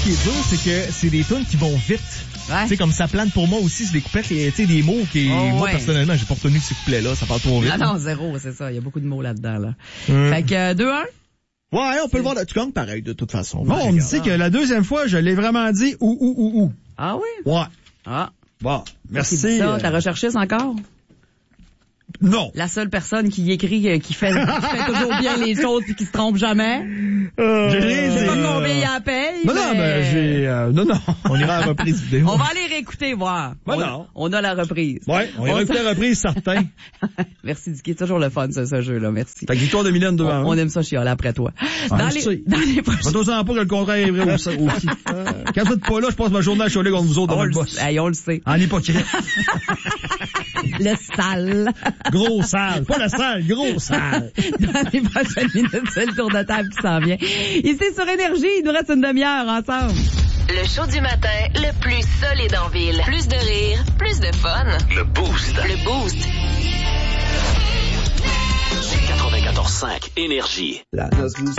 qui est dur, c'est que c'est des tunes qui vont vite. Ouais. Tu sais, comme ça plane pour moi aussi, c'est des couplets, tu sais, des mots qui, moi, personnellement, j'ai pas retenu ces couplets-là, ça parle trop vite. Ah non, zéro, c'est ça. Il y a beaucoup de mots là-dedans, là. Fait que 2-1. Ouais, on peut le voir, tu gagnes pareil, de toute façon. Bon, on me dit que la deuxième fois, je l'ai vraiment dit ou. Ah oui? Ouais. Ah. Bon, merci. Ça, t'as recherché ça encore? Non. La seule personne qui écrit, qui fait toujours bien les choses et qui se trompe jamais. Je sais pas combien il en paye. Non, non. On ira à la reprise vidéo. On va aller réécouter, voir. On a la reprise. Ouais, on ira écouter la reprise, certain. Merci, Dicky. C'est toujours le fun, ce jeu-là. Merci. Fait que victoire de Mylène 2-1. On aime ça chialer après toi. Dans les prochains. Fais-toi pas que le contraire est vrai aussi. Quand vous êtes pas là, je passe ma journée à chialer contre vous autres dans le boss. On le sait. En hypocrite. Le sale. Gros sale. Pas le sale, gros sale. Dans les prochaines minutes, c'est le tour de table qui s'en vient. Ici sur Énergie, il nous reste une demi-heure ensemble. Le show du matin, le plus solide en ville. Plus de rire, plus de fun. Le Boost. Le Boost. 94.5 Énergie.